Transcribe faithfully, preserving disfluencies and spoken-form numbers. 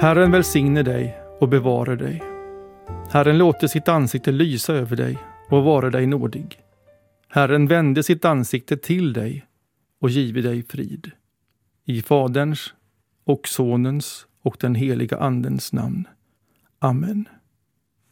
Herren välsigne dig och bevare dig. Herren låter sitt ansikte lysa över dig och vara dig nådig. Herren vände sitt ansikte till dig och give dig frid. I Faderns och Sonens och den heliga Andens namn. Amen.